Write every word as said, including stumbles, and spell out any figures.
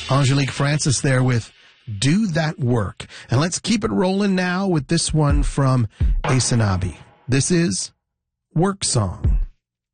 Angelique Francis there with Do That Work. And let's keep it rolling now with this one from Asanabi. This is Work Song.